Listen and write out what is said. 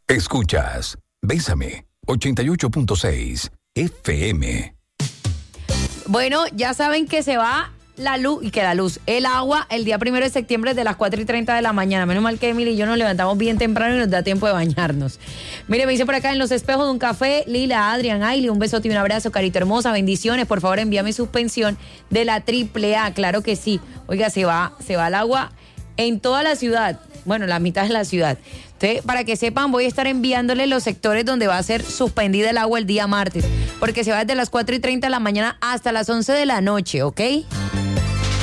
Escuchas Bésame 88.6 FM. Bueno, ya saben que se va la luz, el agua, el día 1 de septiembre de las 4:30 de la mañana. Menos mal que Emily y yo nos levantamos bien temprano y nos da tiempo de bañarnos. Mire, me dice por acá en los espejos de un café, Lila, Adrián, Ailey, un besote y un abrazo, carita hermosa, bendiciones. Por favor, envíame suspensión de la AAA. Claro que sí. Oiga, se va el agua en toda la ciudad. Bueno, la mitad de la ciudad. Entonces, para que sepan, voy a estar enviándole los sectores donde va a ser suspendida el agua el día martes, porque se va desde las 4:30 de la mañana hasta las 11 de la noche, ¿ok?